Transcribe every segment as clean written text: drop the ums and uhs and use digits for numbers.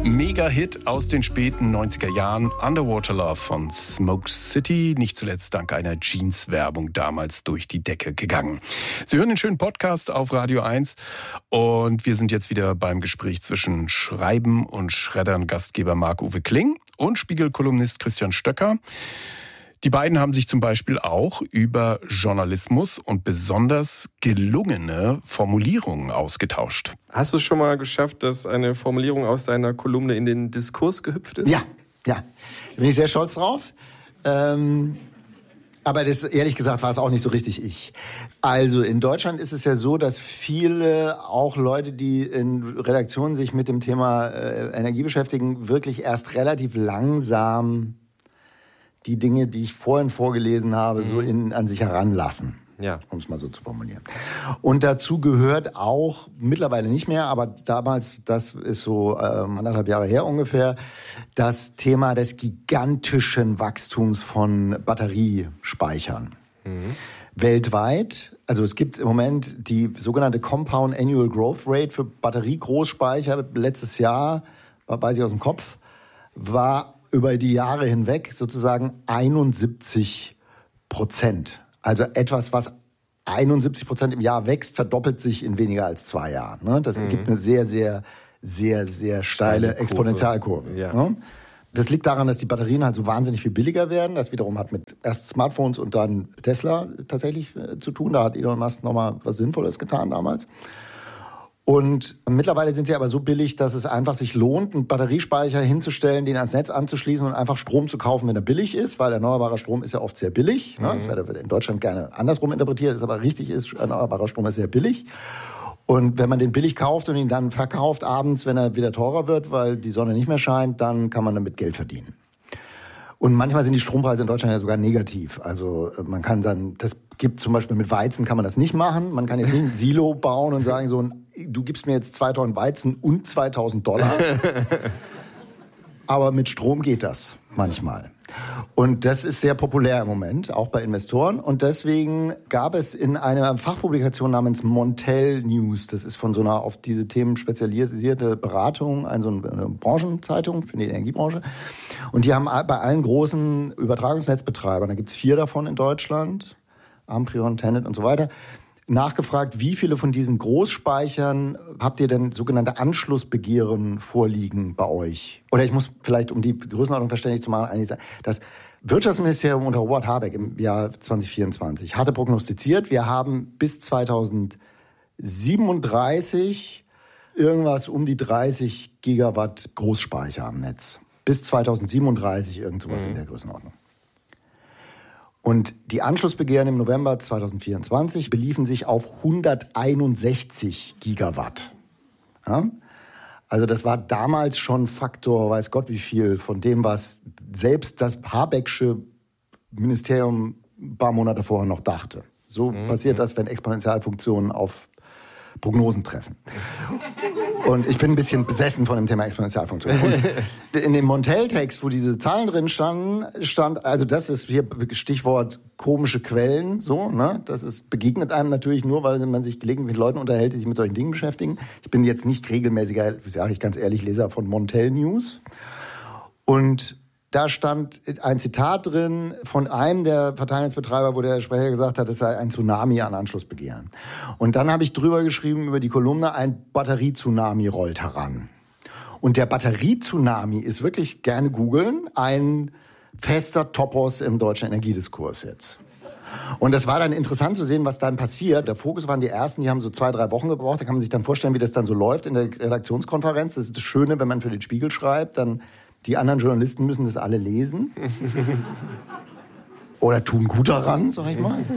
Mega-Hit aus den späten 90er Jahren, Underwater Love von Smoke City, nicht zuletzt dank einer Jeans-Werbung damals durch die Decke gegangen. Sie hören den schönen Podcast auf Radio 1 und wir sind jetzt wieder beim Gespräch zwischen Schreiben und Schreddern, Gastgeber Marc-Uwe Kling und Spiegel-Kolumnist Christian Stöcker. Die beiden haben sich zum Beispiel auch über Journalismus und besonders gelungene Formulierungen ausgetauscht. Hast du es schon mal geschafft, dass eine Formulierung aus deiner Kolumne in den Diskurs gehüpft ist? Ja. Da bin ich sehr stolz drauf. Aber das, ehrlich gesagt, war es auch nicht so richtig ich. Also in Deutschland ist es ja so, dass viele, auch Leute, die in Redaktionen sich mit dem Thema Energie beschäftigen, wirklich erst relativ langsam die Dinge, die ich vorhin vorgelesen habe, so an sich heranlassen. Ja. Um es mal so zu formulieren. Und dazu gehört auch, mittlerweile nicht mehr, aber damals, das ist so 1,5 Jahre her ungefähr, das Thema des gigantischen Wachstums von Batteriespeichern. Weltweit, also es gibt im Moment die sogenannte Compound Annual Growth Rate für Batteriegroßspeicher. Letztes Jahr, weiß ich aus dem Kopf, war über die Jahre hinweg sozusagen 71%. Also etwas, was 71% im Jahr wächst, verdoppelt sich in weniger als 2 Jahren. Ne? Das ergibt eine sehr, sehr, sehr, sehr steile Exponentialkurve. Ja. Ne? Das liegt daran, dass die Batterien halt so wahnsinnig viel billiger werden. Das wiederum hat mit erst Smartphones und dann Tesla tatsächlich zu tun. Da hat Elon Musk nochmal was Sinnvolles getan damals. Und mittlerweile sind sie aber so billig, dass es einfach sich lohnt, einen Batteriespeicher hinzustellen, den ans Netz anzuschließen und einfach Strom zu kaufen, wenn er billig ist, weil erneuerbarer Strom ist ja oft sehr billig. Das wird in Deutschland gerne andersrum interpretiert, ist aber richtig ist, erneuerbarer Strom ist sehr billig. Und wenn man den billig kauft und ihn dann verkauft abends, wenn er wieder teurer wird, weil die Sonne nicht mehr scheint, dann kann man damit Geld verdienen. Und manchmal sind die Strompreise in Deutschland ja sogar negativ. Also man kann dann, das gibt zum Beispiel mit Weizen kann man das nicht machen. Man kann jetzt nicht ein Silo bauen und sagen so, du gibst mir jetzt 2 Tonnen Weizen und $2.000. Aber mit Strom geht das manchmal. Und das ist sehr populär im Moment, auch bei Investoren. Und deswegen gab es in einer Fachpublikation namens Montel News, das ist von so einer auf diese Themen spezialisierte Beratung, eine Branchenzeitung für die Energiebranche. Und die haben bei allen großen Übertragungsnetzbetreibern, da gibt es 4 davon in Deutschland, Amprion, Tennet und so weiter, nachgefragt, wie viele von diesen Großspeichern habt ihr denn sogenannte Anschlussbegehren vorliegen bei euch? Oder ich muss vielleicht, um die Größenordnung verständlich zu machen, eigentlich sagen, das Wirtschaftsministerium unter Robert Habeck im Jahr 2024 hatte prognostiziert, wir haben bis 2037 irgendwas um die 30 Gigawatt Großspeicher am Netz. Bis 2037 irgend sowas in der Größenordnung. Und die Anschlussbegehren im November 2024 beliefen sich auf 161 Gigawatt. Ja? Also das war damals schon Faktor, weiß Gott wie viel, von dem, was selbst das Habecksche Ministerium ein paar Monate vorher noch dachte. So passiert das, wenn Exponentialfunktionen auf Prognosen treffen. Und ich bin ein bisschen besessen von dem Thema Exponentialfunktion. Und in dem Montel-Text, wo diese Zahlen drin stand, also das ist hier Stichwort komische Quellen, so, ne? Begegnet einem natürlich nur, weil man sich gelegentlich mit Leuten unterhält, die sich mit solchen Dingen beschäftigen. Ich bin jetzt nicht regelmäßiger, sage ich ganz ehrlich, Leser von Montel News. Und da stand ein Zitat drin von einem der Verteilnetzbetreiber, wo der Sprecher gesagt hat, es sei ein Tsunami an Anschlussbegehren. Und dann habe ich drüber geschrieben über die Kolumne, ein Batterie-Tsunami rollt heran. Und der Batterie-Tsunami ist wirklich, gerne googeln, ein fester Topos im deutschen Energiediskurs jetzt. Und das war dann interessant zu sehen, was dann passiert. Der Fokus waren die ersten, die haben so 2-3 Wochen gebraucht. Da kann man sich dann vorstellen, wie das dann so läuft in der Redaktionskonferenz. Das ist das Schöne, wenn man für den Spiegel schreibt, dann die anderen Journalisten müssen das alle lesen. Oder tun gut daran, sag ich mal.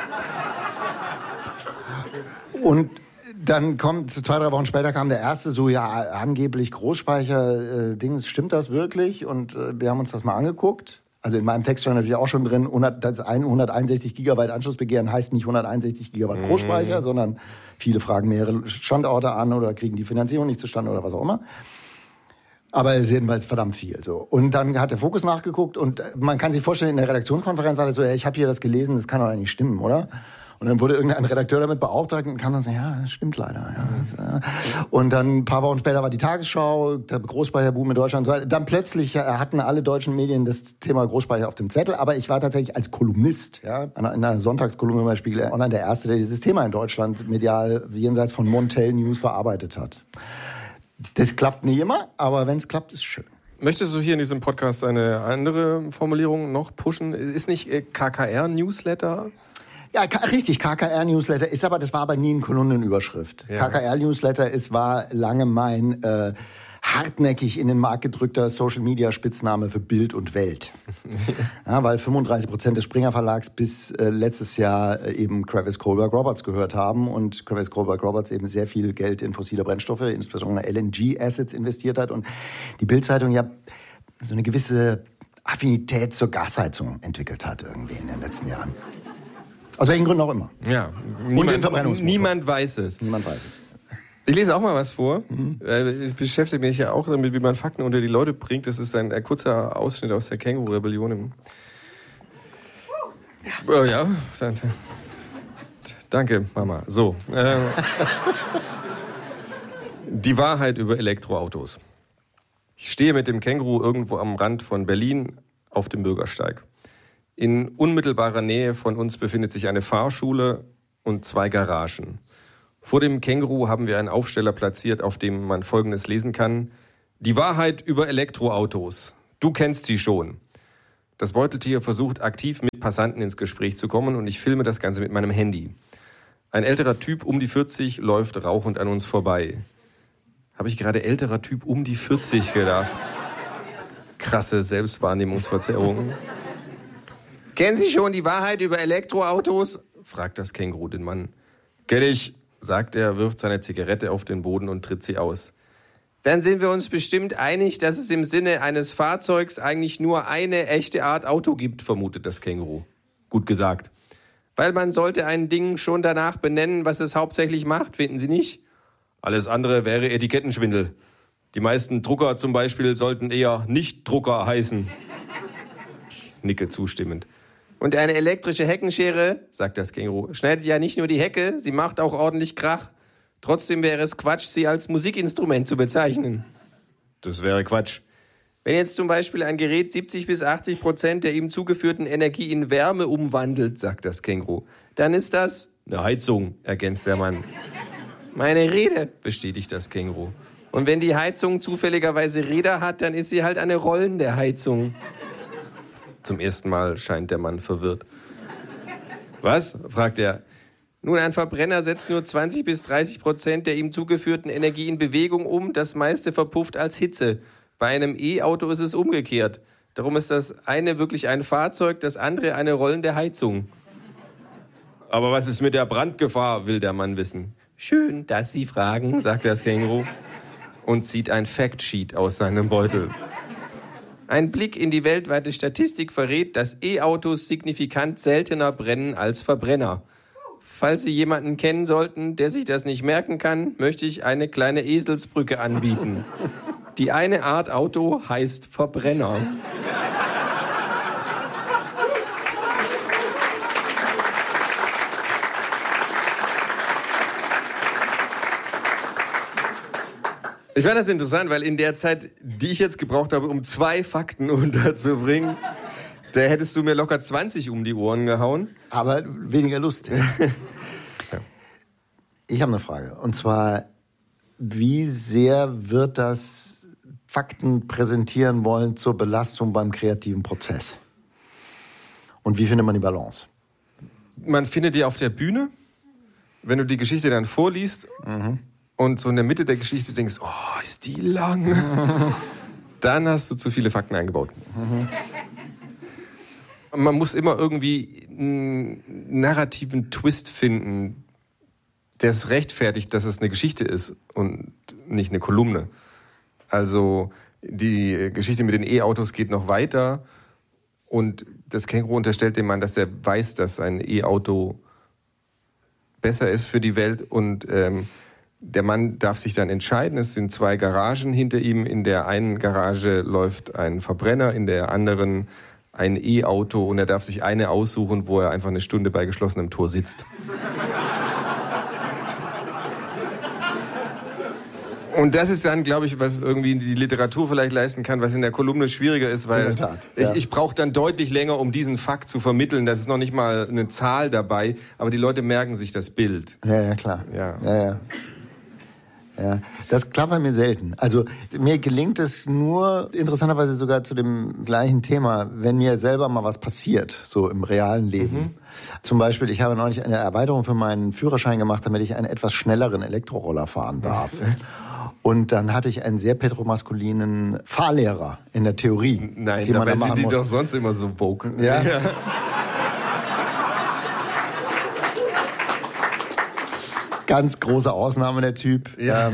Und dann kommt, 2-3 Wochen später kam der erste so, ja, angeblich Großspeicher-Dings, stimmt das wirklich? Und wir haben uns das mal angeguckt. Also in meinem Text stand natürlich auch schon drin, 161 Gigawatt Anschlussbegehren heißt nicht 161 Gigawatt Großspeicher, sondern viele fragen mehrere Standorte an oder kriegen die Finanzierung nicht zustande oder was auch immer. Aber es ist jedenfalls verdammt viel. So. Und dann hat der Fokus nachgeguckt und man kann sich vorstellen, in der Redaktionskonferenz war das so, ja, ich habe hier das gelesen, das kann doch eigentlich stimmen, oder? Und dann wurde irgendein Redakteur damit beauftragt und kam dann so, ja, das stimmt leider. Ja. Und dann ein paar Wochen später war die Tagesschau, der Großspeicherboom in Deutschland und so weiter. Dann plötzlich hatten alle deutschen Medien das Thema Großspeicher auf dem Zettel, aber ich war tatsächlich als Kolumnist, ja, in einer Sonntagskolumne bei Spiegel Online der Erste, der dieses Thema in Deutschland medial jenseits von Montel News verarbeitet hat. Das klappt nicht immer, aber wenn es klappt, ist schön. Möchtest du hier in diesem Podcast eine andere Formulierung noch pushen? Ist nicht KKR-Newsletter? Ja, richtig, KKR-Newsletter ist aber, das war aber nie eine Kolumnenüberschrift. Ja. KKR-Newsletter war lange mein hartnäckig in den Markt gedrückter Social-Media-Spitzname für Bild und Welt. Ja, weil 35% des Springer Verlags bis letztes Jahr eben Kravis Kohlberg-Roberts gehört haben und Kravis Kohlberg-Roberts eben sehr viel Geld in fossile Brennstoffe, insbesondere LNG-Assets investiert hat und die Bild-Zeitung ja so eine gewisse Affinität zur Gasheizung entwickelt hat irgendwie in den letzten Jahren. Aus welchen Gründen auch immer. Ja, niemand weiß es. Niemand weiß es. Ich lese auch mal was vor. Ich beschäftige mich ja auch damit, wie man Fakten unter die Leute bringt. Das ist ein kurzer Ausschnitt aus der Känguru-Rebellion. Ja, danke, Mama. So. Die Wahrheit über Elektroautos. Ich stehe mit dem Känguru irgendwo am Rand von Berlin auf dem Bürgersteig. In unmittelbarer Nähe von uns befindet sich eine Fahrschule und 2 Garagen. Vor dem Känguru haben wir einen Aufsteller platziert, auf dem man Folgendes lesen kann. Die Wahrheit über Elektroautos. Du kennst sie schon. Das Beuteltier versucht aktiv mit Passanten ins Gespräch zu kommen und ich filme das Ganze mit meinem Handy. Ein älterer Typ um die 40 läuft rauchend an uns vorbei. Habe ich gerade älterer Typ um die 40 gedacht? Krasse Selbstwahrnehmungsverzerrung. Kennen Sie schon die Wahrheit über Elektroautos? Fragt das Känguru den Mann. Kenn ich, sagt er, wirft seine Zigarette auf den Boden und tritt sie aus. Dann sind wir uns bestimmt einig, dass es im Sinne eines Fahrzeugs eigentlich nur eine echte Art Auto gibt, vermutet das Känguru. Gut gesagt. Weil man sollte ein Ding schon danach benennen, was es hauptsächlich macht, finden Sie nicht? Alles andere wäre Etikettenschwindel. Die meisten Drucker zum Beispiel sollten eher Nicht-Drucker heißen. Ich nicke zustimmend. Und eine elektrische Heckenschere, sagt das Känguru, schneidet ja nicht nur die Hecke, sie macht auch ordentlich Krach. Trotzdem wäre es Quatsch, sie als Musikinstrument zu bezeichnen. Das wäre Quatsch. Wenn jetzt zum Beispiel ein Gerät 70-80% der ihm zugeführten Energie in Wärme umwandelt, sagt das Känguru, dann ist das eine Heizung, ergänzt der Mann. Meine Rede, bestätigt das Känguru. Und wenn die Heizung zufälligerweise Räder hat, dann ist sie halt eine rollende Heizung. Zum ersten Mal scheint der Mann verwirrt. Was? Fragt er. Nun, ein Verbrenner setzt nur 20-30% der ihm zugeführten Energie in Bewegung um. Das meiste verpufft als Hitze. Bei einem E-Auto ist es umgekehrt. Darum ist das eine wirklich ein Fahrzeug, das andere eine rollende Heizung. Aber was ist mit der Brandgefahr, will der Mann wissen. Schön, dass Sie fragen, sagt das Känguru und zieht ein Factsheet aus seinem Beutel. Ein Blick in die weltweite Statistik verrät, dass E-Autos signifikant seltener brennen als Verbrenner. Falls Sie jemanden kennen sollten, der sich das nicht merken kann, möchte ich eine kleine Eselsbrücke anbieten. Die eine Art Auto heißt Verbrenner. Ich fand das interessant, weil in der Zeit, die ich jetzt gebraucht habe, um 2 Fakten unterzubringen, da hättest du mir locker 20 um die Ohren gehauen. Aber weniger lustig. Ja. Ich habe eine Frage. Und zwar, wie sehr wird das Fakten präsentieren wollen zur Belastung beim kreativen Prozess? Und wie findet man die Balance? Man findet die auf der Bühne, wenn du die Geschichte dann vorliest. Und so in der Mitte der Geschichte denkst, oh, ist die lang. Dann hast du zu viele Fakten eingebaut. Man muss immer irgendwie einen narrativen Twist finden, der es rechtfertigt, dass es eine Geschichte ist und nicht eine Kolumne. Also die Geschichte mit den E-Autos geht noch weiter und das Känguru unterstellt dem Mann, dass er weiß, dass ein E-Auto besser ist für die Welt und der Mann darf sich dann entscheiden. Es sind 2 Garagen hinter ihm. In der einen Garage läuft ein Verbrenner, in der anderen ein E-Auto und er darf sich eine aussuchen, wo er einfach eine Stunde bei geschlossenem Tor sitzt. Und das ist dann, glaube ich, was irgendwie die Literatur vielleicht leisten kann, was in der Kolumne schwieriger ist, weil ich brauche dann deutlich länger, um diesen Fakt zu vermitteln. Das ist noch nicht mal eine Zahl dabei, aber die Leute merken sich das Bild. Ja, klar. Ja, das klappt bei mir selten. Also mir gelingt es nur, interessanterweise sogar zu dem gleichen Thema, wenn mir selber mal was passiert, so im realen Leben. Zum Beispiel, ich habe neulich eine Erweiterung für meinen Führerschein gemacht, damit ich einen etwas schnelleren Elektroroller fahren darf. Und dann hatte ich einen sehr petromaskulinen Fahrlehrer in der Theorie. Nein, dabei sind die doch sonst immer so vogue. Ja. Ganz große Ausnahme, der Typ. Ja.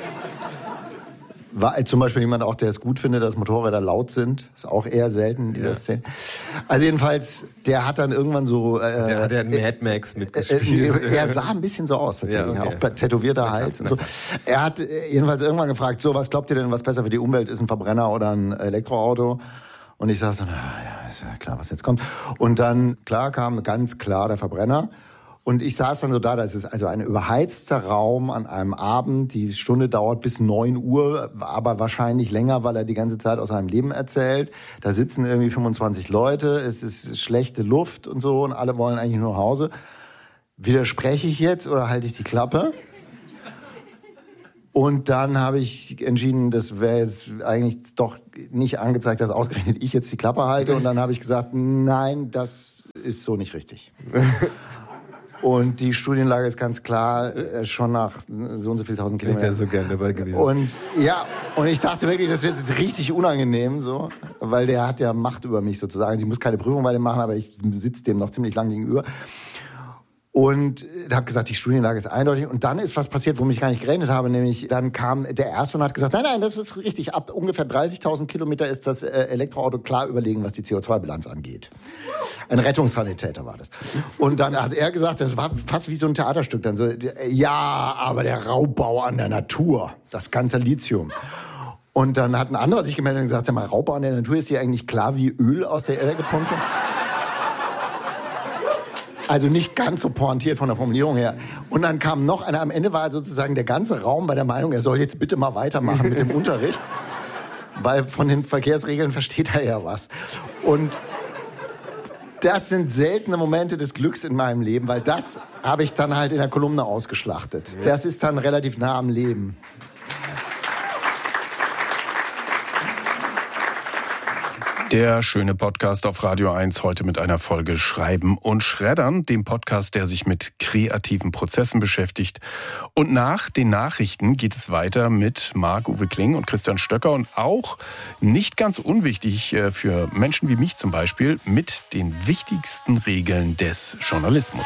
War zum Beispiel jemand auch, der es gut findet, dass Motorräder laut sind. Ist auch eher selten in dieser Szene. Also jedenfalls, der hat dann irgendwann so... der hat Mad Max mitgespielt. Er sah ein bisschen so aus, tatsächlich. Ja, okay. Auch tätowierter Hals und so. Er hat jedenfalls irgendwann gefragt, so, was glaubt ihr denn, was besser für die Umwelt ist, ein Verbrenner oder ein Elektroauto? Und ich sag so, ja, ist ja klar, was jetzt kommt. Und dann, kam ganz klar der Verbrenner. Und ich saß dann so das ist also ein überheizter Raum an einem Abend. Die Stunde dauert bis 9 Uhr, aber wahrscheinlich länger, weil er die ganze Zeit aus seinem Leben erzählt. Da sitzen irgendwie 25 Leute, es ist schlechte Luft und so und alle wollen eigentlich nur nach Hause. Widerspreche ich jetzt oder halte ich die Klappe? Und dann habe ich entschieden, das wäre jetzt eigentlich doch nicht angezeigt, dass ausgerechnet ich jetzt die Klappe halte. Und dann habe ich gesagt, nein, das ist so nicht richtig. Und die Studienlage ist ganz klar, schon nach so und so viel 1000 Kilometern. Ich wäre so gern dabei gewesen. Und ich dachte wirklich, das wird jetzt richtig unangenehm, so, weil der hat ja Macht über mich sozusagen. Ich muss keine Prüfung bei dem machen, aber ich sitze dem noch ziemlich lang gegenüber. Und habe gesagt, die Studienlage ist eindeutig. Und dann ist was passiert, womit ich gar nicht gerechnet habe, nämlich dann kam der Erste und hat gesagt, nein, das ist richtig, ab ungefähr 30.000 Kilometer ist das Elektroauto klar überlegen, was die CO2-Bilanz angeht. Ein Rettungssanitäter war das. Und dann hat er gesagt, das war fast wie so ein Theaterstück, dann so, ja, aber der Raubbau an der Natur, das ganze Lithium. Und dann hat ein anderer sich gemeldet und gesagt, sag mal, Raubbau an der Natur, ist dir eigentlich klar, wie Öl aus der Erde gepumpt wird? Also nicht ganz so pointiert von der Formulierung her. Und dann kam noch einer, am Ende war sozusagen der ganze Raum bei der Meinung, er soll jetzt bitte mal weitermachen mit dem Unterricht, weil von den Verkehrsregeln versteht er ja was. Und das sind seltene Momente des Glücks in meinem Leben, weil das habe ich dann halt in der Kolumne ausgeschlachtet. Das ist dann relativ nah am Leben. Der schöne Podcast auf Radio 1 heute mit einer Folge Schreiben und Schreddern, dem Podcast, der sich mit kreativen Prozessen beschäftigt. Und nach den Nachrichten geht es weiter mit Marc-Uwe Kling und Christian Stöcker und auch nicht ganz unwichtig für Menschen wie mich zum Beispiel mit den wichtigsten Regeln des Journalismus.